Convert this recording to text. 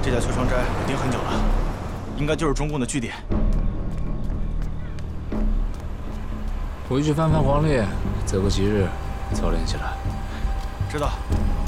这架催霜斋我盯很久了，应该就是中共的据点。 回去翻翻黄历，择个吉日操练起来。 知道。